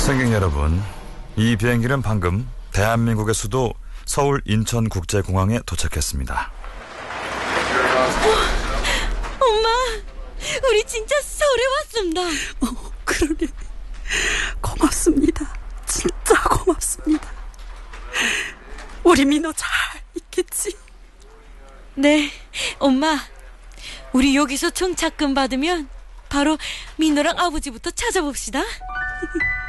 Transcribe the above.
승객 여러분, 이 비행기는 방금 대한민국의 수도 서울 인천국제공항에 도착했습니다. 엄마, 우리 진짜 서울에 왔습니다. 그러네. 고맙습니다. 진짜 고맙습니다. 우리 민호 잘 있겠지? 네, 엄마, 우리 여기서 정착금 받으면 바로 민호랑 아버지부터 찾아봅시다.